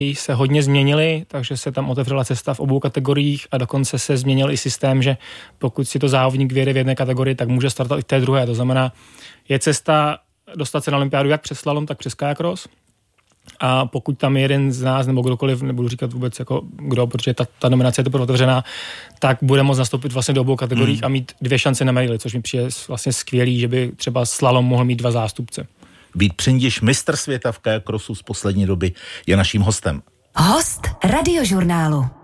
se hodně změnily, takže se tam otevřela cesta v obou kategoriích a dokonce se změnil i systém, že pokud si to závodník vyjede v jedné kategorii, tak může startovat i v té druhé. To znamená, je cesta dostat se na olympiádu jak přes slalom, tak přes kajakros. A pokud tam je jeden z nás, nebo kdokoliv, nebudu říkat vůbec jako kdo, protože ta nominace je teprve otevřená, tak bude moct nastoupit vlastně do obou kategoriích a mít 2 šance na medaili, což mi přijde vlastně skvělý, že by třeba slalom mohl mít 2 zástupce. Vít Přindiš, mistr světa v kajakrosu z poslední doby, je naším hostem. Host Radiožurnálu.